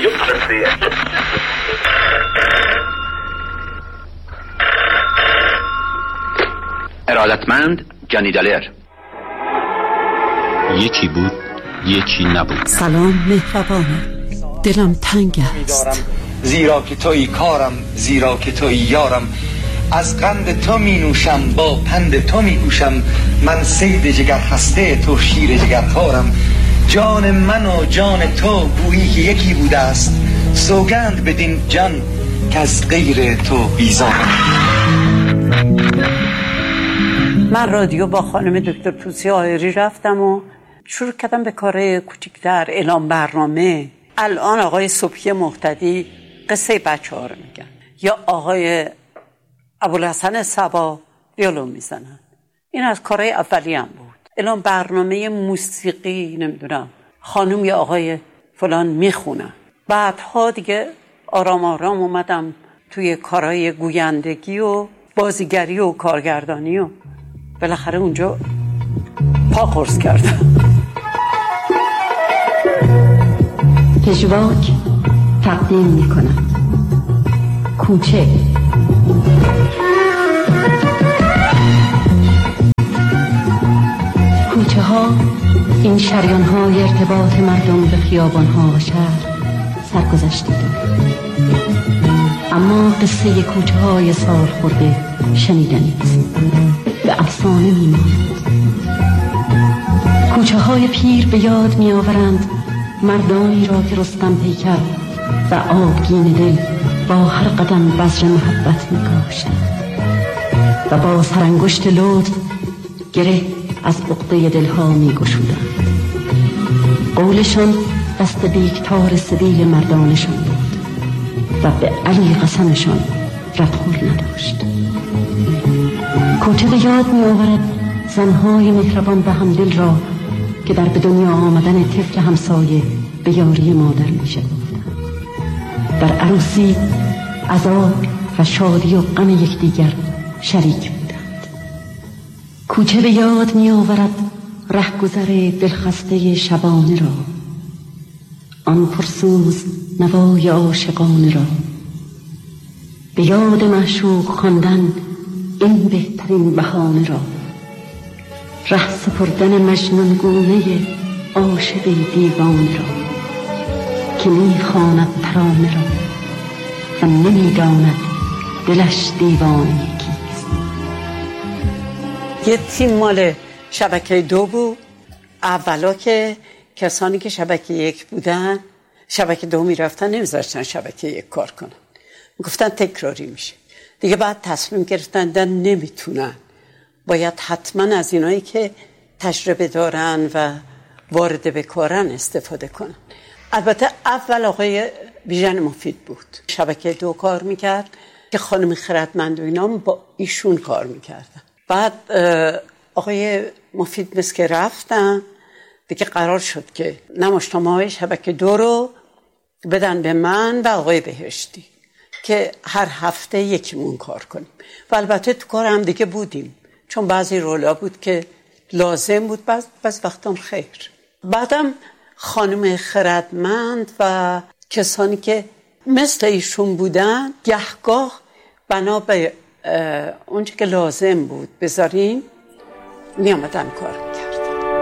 ارادتمند جانی دالر. یکی بود یکی نبود. سلام مهربانم، دلم تنگ است، زیرا که تویی کارم، زیرا که تویی یارم. از قند تو می نوشم، با پند تو می کوشم. من صید جگر خسته، تو شیر جگر خارم. جان من و جان تو گویی که یکی بوده است. سوگند بدین جان که از غیر تو بیزارم. من رادیو با خانم دکتر پوسی آیری رفتم و شروع کردم به کار کوچیک‌تر، اعلام برنامه. الان آقای صبحی مهتدی قصه بچه‌ها رو میگن، یا آقای ابوالحسن صبا ویولون میزنن. این از کارهای اولی هم بود. اعلام برنامه موسیقی، نمیدونم خانم یا آقای فلان میخونن. بعدها دیگه آرام آرام اومدم توی کارهای گویندگی و بازیگری و کارگردانی و بالاخره اونجا پا قرص کردم. پژواک تقدیم میکنم کوچه. کوچه ها این شریان های ارتباط مردم به خیابان ها و شهر سرگذشته دارد، اما قصه کوچه های سال خورده شنیدنی است، به افسانه میماند. کوچه های پیر به یاد می آورند مردانی را که رستم پیکر و آبگین دل با هر قدم بذر محبت می کاشتند و با سرانگشت لطف گره از عقده دلها می گشودند. قولشان دست بیکتار سبیل مردانشان بود و به علی قسمشان ردخور نداشت. کوچه به یاد می آورد زنهای مهربان و همدل را که در به دنیا آمدن طفل همسایه به یاری مادر می شکفتند. در عروسی عزا و شادی و غم یکدیگر شریک بودند. کوچه به یاد می آورد رهگذر دلخسته شبانه را، آن پرسوز نوای عاشقانه را. به یاد معشوق خواندن این بهترین بهانه را، ره سپردن مجنون گونه عاشق دیوانه را که میخواند ترانه را و نمیداند دلش دیوانه کیست. یه تیم مال شبکه 2 بود. اولا که کسانی که شبکه 1 بودن شبکه 2 میرفتن، نمیذاشتن شبکه 1 کار کنن، گفتن تکراری میشه. دیگه بعد تصمیم گرفتن نمیتونن، باید حتما از اینایی که تجربه دارن و وارد به کارن استفاده کنن. البته اول آقای بیژن مفید بود، شبکه 2 کار میکرد که خانم خردمند و اینا با ایشون کار میکردن. بعد آقای مفید مثل که رفتن دیگه، قرار شد که نمایشنامه‌های شبکه 2 رو بدن به من و آقای بهشتی که هر هفته یکیمون کار کنیم. و البته تو کار هم دیگه بودیم، چون بعضی رولا بود که لازم بود، بعض وقتام خیر. بعدم خانم خردمند و کسانی که مثل ایشون بودن گهگاه بنا به اونچه که لازم بود بذاریم می آمدن کار میکرد.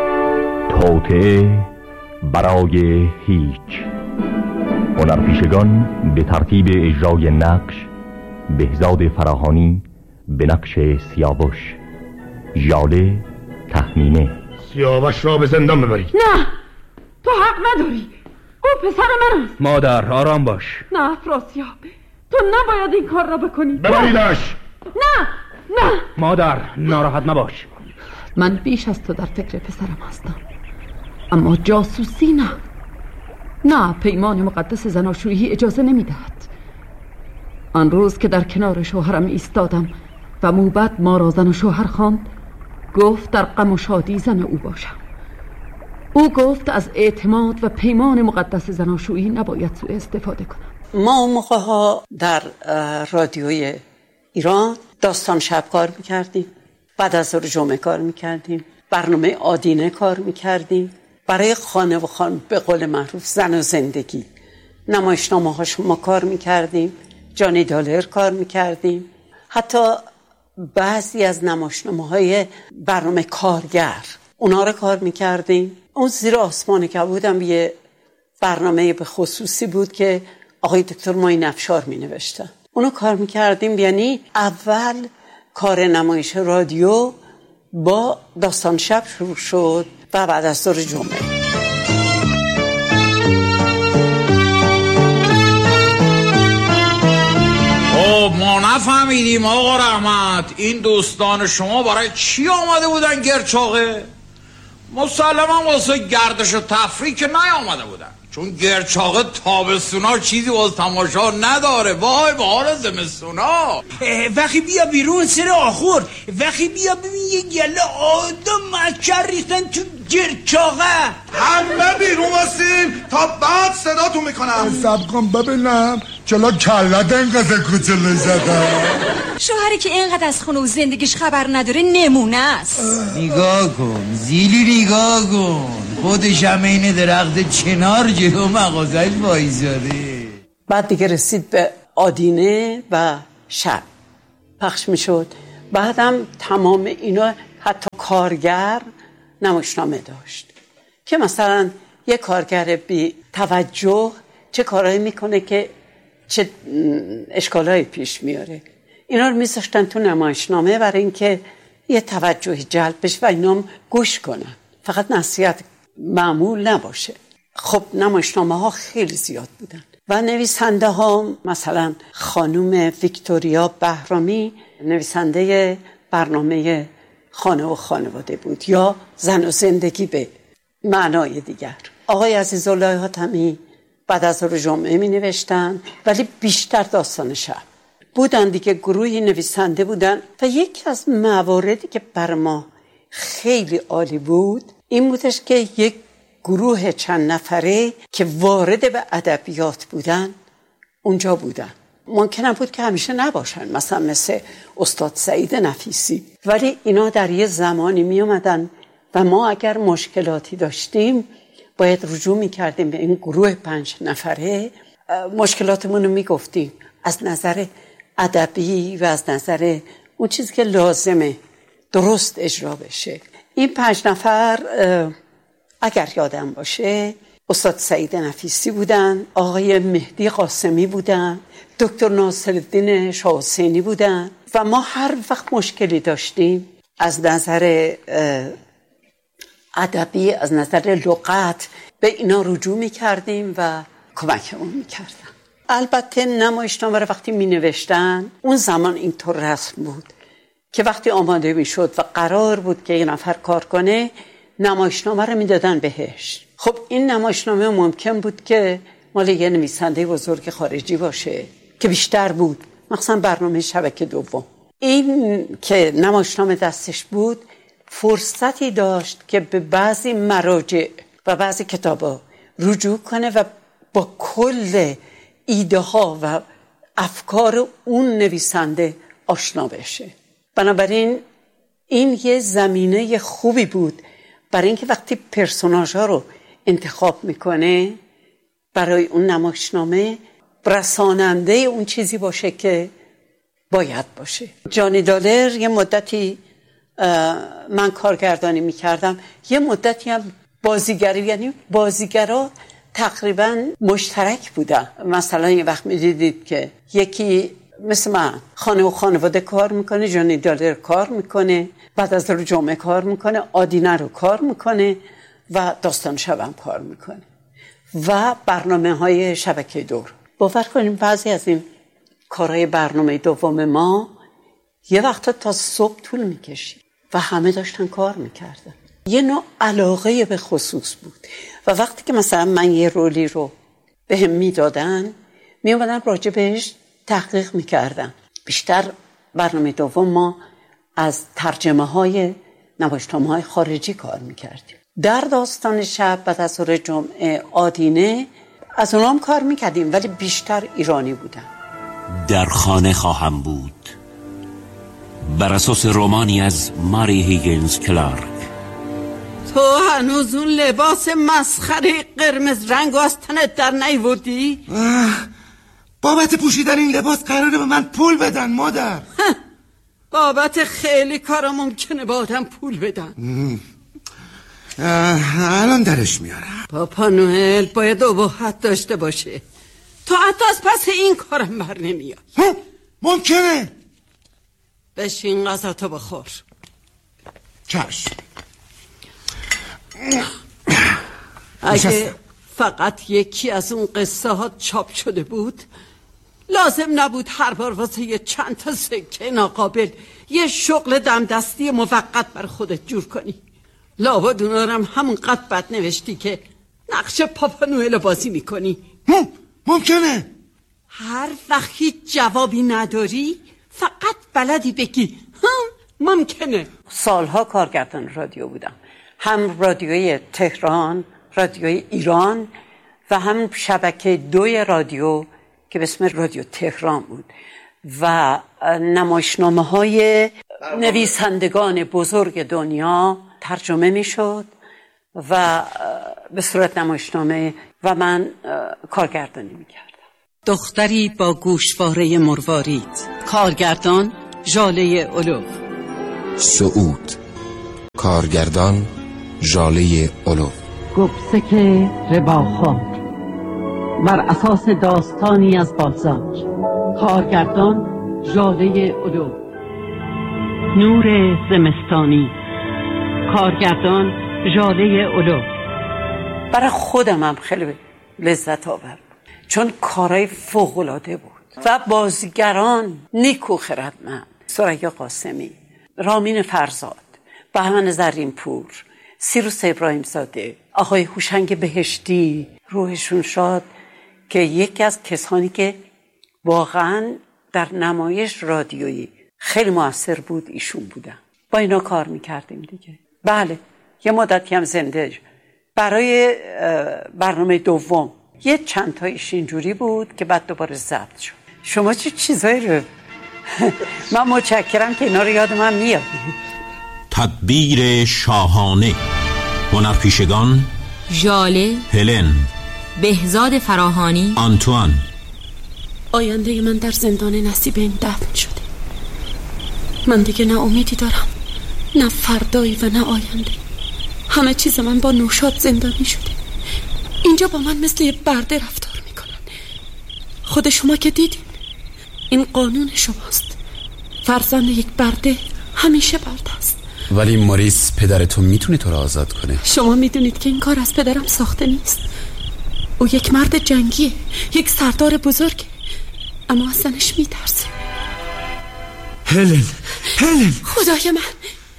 توطئه برای هیچ. هنرپیشگان به ترتیب اجرای نقش: بهزاد فراهانی به نقش سیاوش، ژاله تهمینه. سیاوش را به زندان ببرید. نه، تو حق نداری، او پسر من است. مادر آرام باش. نه افراسیاب، تو نباید این کار را بکنی. ببریدش. نه نه مادر ناراحت نباش. من بیش از تو در فکر پسرم هستم، اما جاسوسی نه. پیمان مقدس زناشویی اجازه نمیدهد. آن روز که در کنار شوهرم ایستادم و موبد ما را زن و شوهر خواند، گفت در غم و شادی زن او باشم. او گفت از اعتماد و پیمان مقدس زناشویی نباید سوء استفاده کنم. ما اون موقع ها در رادیوی ایران داستان شب کار میکردیم، بعد از ظهر جمعه کار میکردیم، برنامه آدینه کار میکردیم، برای خانه و خان به قول معروف زن و زندگی نمایشنامه هاشون ما کار میکردیم، جانی دالر کار میکردیم، حتی بعضی از نمایشنامه های برنامه کارگر اونا رو کار میکردیم. اون زیر آسمان کبود هم یه برنامه به خصوصی بود که آقای دکتر معین افشار می نوشتن، اونو کار میکردیم. یعنی اول کار نمایش رادیو با داستان شب شروع شد و بعد از ظهر جمعه. ما نفهمیدیم آقا رحمت، این دوستان شما برای چی آمده بودن گرچاقه؟ مسلما واسه گردش و تفریح که نیامده بودن، چون گرچاقه تابستونا چیزی واسه تماشا نداره. وای به حال زمستونا. وقتی بیا بیرون سر آخور، وقتی بیا ببین یه گله آدم مکر ریختن تو گرچاقه. همه بیرون واسیم تا بعد صداتون میکنم. سب کن ببینم چلا کلت اینقدر کچله زدن. شوهری که اینقدر از خونه و زندگیش خبر نداره نمونه است. نگاه کن زیلی، نگاه کن خودش هم این درخت چنار جلو مغازش وایزاده. بعد دیگه رسید به آدینه و شب پخش میشد. بعدم تمام اینا حتی کارگر نمایشنامه داشت که مثلا یه کارگر بی توجه چه کارهایی میکنه که چه اشکالایی پیش میاره. اینا رو میذاشتن تو نمایشنامه برای اینکه یه توجهی جلب بشه و اینا گوش کنن، فقط نصیحت معمول نباشه. خب نمایشنامه ها خیلی زیاد بودن و نویسنده ها مثلا خانوم ویکتوریا بهرامی نویسنده برنامه خانه و خانواده بود، یا زن و زندگی به معنای دیگر. آقای عزیزالله حاتمی بعد از ظهر جمعه می نوشتن، ولی بیشتر داستان شب بودن دیگه. گروهی نویسنده بودن و یکی از مواردی که بر ما خیلی عالی بود این بودش که یک گروه چند نفره که وارد به ادبیات بودن اونجا بودن. ممکنه بود که همیشه نباشن، مثلا مثل استاد سعید نفیسی، ولی اینا در یه زمانی می اومدن و ما اگر مشکلاتی داشتیم باید رجوع می کردیم به این گروه 5 نفره، مشکلاتمون رو می گفتیم از نظر ادبی و از نظر اون چیزی که لازمه درست اجرا بشه. این 5 نفر اگر یادم باشه استاد سعید نفیسی بودن، آقای مهدی قاسمی بودن، دکتر ناصرالدین شاه حسینی بودن و ما هر وقت مشکلی داشتیم از نظر ادبی، از نظر لغت به اینا رجوع می‌کردیم و کمکمون می‌کردن. البته نمایشنامه رو وقتی می‌نوشتن اون زمان اینطور رسم بود که وقتی آماده می‌شد و قرار بود که یه نفر کار کنه نمایشنامه رو می‌دادن بهش. خب این نمایشنامه ممکن بود که مال یه نویسنده بزرگ خارجی باشه که بیشتر بود، مثلا برنامه شبکه دوم. این که نمایشنامه دستش بود فرصتی داشت که به بعضی مراجع و بعضی کتابا رجوع کنه و با کل ایده ها و افکار اون نویسنده آشنا بشه. بنابراین این یه زمینه خوبی بود برای اینکه وقتی پرسوناژ ها رو انتخاب میکنه برای اون نمایشنامه رساننده اون چیزی باشه که باید باشه. جانی دالر یه مدتی من کارگردانی میکردم، یه مدتی هم بازیگری، یعنی بازیگرها تقریبا مشترک بودن. مثلا یه وقت میدیدید که یکی مثل من خانه و خانواده کار میکنه، جانی دالر کار میکنه، بعد از ظهر جمعه کار میکنه، آدینه رو کار میکنه و داستان شبم کار میکنه و برنامه های شبکه دور. باور کنیم بعضی از این کارهای برنامه دوم ما یه وقتا تا صبح طول میکشید و همه داشتن کار میکردن. یه نوع علاقه به خصوص بود و وقتی که مثلا من یه رولی رو به هم میدادن میومدن راجع بهش تحقیق میکردن. بیشتر برنامه دوم ما از ترجمه های نمایشنامه های خارجی کار میکردیم. در داستان شب بعد از ظهر جمعه آدینه از اونام کار میکردیم ولی بیشتر ایرانی بودن. در خانه خواهم بود بر اساس رمانی از ماری هیگنز کلارک، تو هنوز اون لباس مسخره قرمز رنگ از تنت در نیوردی؟ بابت پوشیدن این لباس قراره به من پول بدن مادر. بابت خیلی کارا ممکنه با آدم پول بدن. الان درش میارم. پاپا نوئل باید اباحت داشته باشه. تو حتی از پس این کارم بر نمیاد. ممکنه. بشین غذاتو بخور. چشم. اگه فقط یکی از اون قصه ها چاپ شده بود لازم نبود هر بار واسه یه چند تا سکه ناقابل یه شغل دمدستی موقت بر خودت جور کنی. لابد اونا رو همونقدر بد نوشتی که نقش پاپا نوئل بازی میکنی. ممکنه. هر وقت هیچ جوابی نداری فقط بلدی بگی ممکنه. سالها کارگردان رادیو بودم، هم رادیوی تهران، رادیوی ایران و هم شبکه 2 رادیو که به اسم رادیو تهران بود و نمایشنامه های نویسندگان بزرگ دنیا ترجمه می شد و به صورت نمایشنامه و من کارگردانی می کردم. دختری با گوشواره مروارید، کارگردان ژاله اولو. صعود، کارگردان ژاله اولو. گبسک رباخان بر اساس داستانی از بالزاک، کارگردان ژاله اولو. نور زمستانی، کارگردان ژاله اولو. برای خودم هم خیلی لذت آورد چون کارهای فوق‌العاده بود و بازیگران نیکو خردمند، ثریا قاسمی، رامین فرزاد، بهمن زرینپور، سیروس ابراهیم زاده، آقای هوشنگ بهشتی روحشون شاد که یکی از کسانی که واقعا در نمایش رادیویی خیلی موثر بود ایشون بودن. با اینا کار میکردیم دیگه. بله یه مدتی هم زنده برای برنامه دوم یه چند تایش اینجوری بود که بعد دوباره ضبط شد. شما چه چیزایی رو من متشکرم که اینا رو یاد من میاد. تدبیر شاهانه، هنرپیشگان ژاله، هلن، بهزاد فراهانی، آنتوان. آینده من در زندان نصیبین دفن شده. من دیگه نه امیدی دارم، نه فردایی و نه آینده. همه چیز من با نوشاد زندانی شده. اینجا با من مثل یه برده رفتار میکنن. خود شما که دیدین این قانون شماست. فرزند یک برده همیشه برده است. ولی موریس پدر تو میتونه تو رو آزاد کنه. شما میدونید که این کار از پدرم ساخته نیست. او یک مرد جنگیه، یک سردار بزرگه، اما از زنش میترسه. هلن خدای من،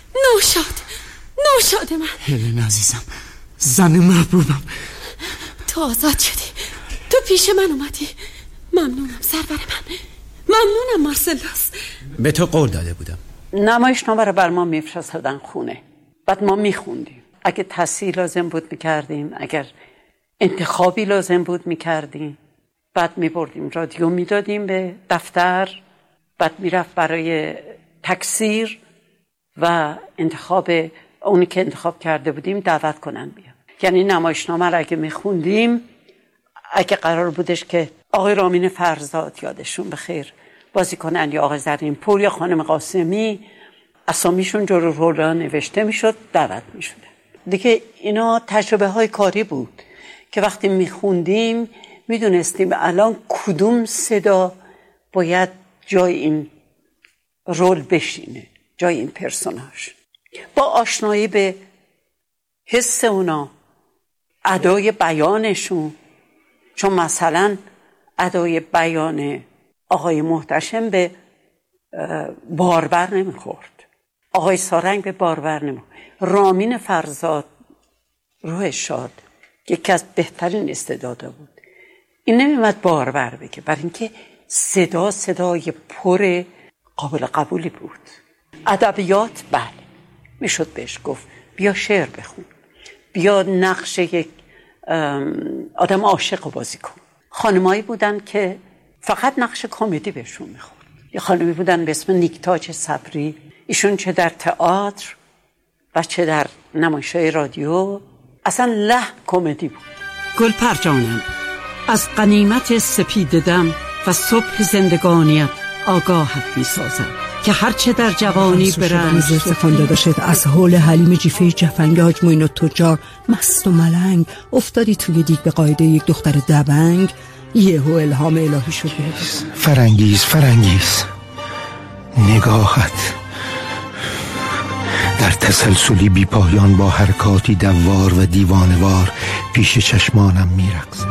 نوشاد من. هلن عزیزم، زن محبوبم، تو آزاد شدی، تو پیش من اومدی. ممنونم سرور من، ممنونم مارسلوس. به تو قول داده بودم. نمایشنامه رو بر ما میفرستادن خونه، بعد ما میخوندیم. اگه تصحیح لازم بود میکردیم، اگر انتخابی لازم بود میکردیم، بعد میبردیم رادیو میدادیم به دفتر، بعد میرفت برای تکثیر و انتخاب اونی که انتخاب کرده بودیم دعوت کنن بیان. یعنی نمایشنامه رو اگه میخوندیم، اگه قرار بودش که آقای رامین فرزاد یادشون بخیر بازی کنن یا آقای زرینپور یا خانم قاسمی، اسامیشون جلو رولا نوشته میشد، دعوت میشد. دیگه اینا تجربه های کاری بود که وقتی میخوندیم میدونستیم الان کدوم صدا باید جای این رول بشینه، جای این پرسوناژ. با آشنایی به حس اونا، ادای بیانشون، چون مثلا ادای بیان آقای محتشم به باربر نمیخورد، آقای سارنگ به باربر نمیخورد، رامین فرزاد روح شاد یکی از بهترین استعدادا بود، این نمیمد باربر بگه، برای اینکه صدای پر قابل قبولی بود. ادبیات بله میشد بهش گفت بیا شعر بخون، بیا نقش یک آدم عاشق بازی کن. خانمایی بودن که فقط نقش کمدی بهشون میخورد. یه خانمی بودن به اسم نیکتاج صبری، ایشون چه در تئاتر بچه در نمایش‌های رادیو اصلا لحن کمدی بود. گلپر جانم، از غنیمت سپید دم و صبح زندگانیت آگاهت می سازم که هرچه در جوانی برند خانده داشت از حول حلیم جیفه جفنگ حاج معین التجار مست و ملنگ افتادی توی دیگ به قاعده یک دختر دبنگ، یهو الهام الهی شد. فرنگیز نگاهت در تسلسلی بی پایان با حرکاتی دوار و دیوانوار پیش چشمانم میرقصد.